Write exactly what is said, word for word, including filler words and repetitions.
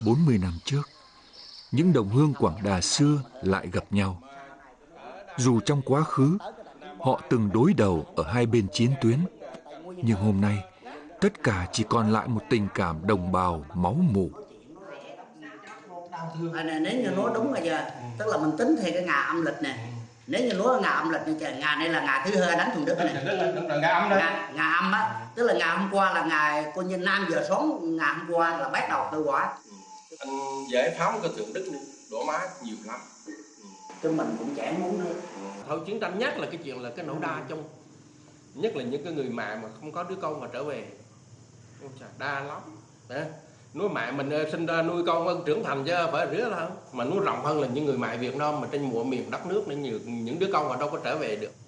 bốn mươi năm trước, những đồng hương Quảng Đà xưa lại gặp nhau. Dù trong quá khứ, họ từng đối đầu ở hai bên chiến tuyến, nhưng hôm nay, tất cả chỉ còn lại một tình cảm đồng bào máu mủ. À, này, nếu như nói đúng bây giờ, tức là mình tính theo cái ngày âm lịch này. Nếu như nói ngày âm lịch thì ngày này là ngày thứ hai đánh thùng Đức này. Ngày âm đó. Ngày, ngày âm á, tức là ngày hôm qua là ngày coi như năm giờ sáng ngày hôm qua là bắt đầu tự quả. Anh giải phóng cái thượng Đức đổ má nhiều lắm. Chứ mình cũng chẳng muốn nữa. Thôi chiến tranh nhất là cái chuyện là cái nỗi đa chung, nhất là những cái người mẹ mà không có đứa con mà trở về, đa lắm. Đấy. Nuôi mẹ mình sinh ra nuôi con trưởng thành chứ phải rứa đâu, mà nuôi rộng hơn là những người mẹ Việt Nam mà trên mọi miền đất nước nên nhiều những đứa con mà đâu có trở về được.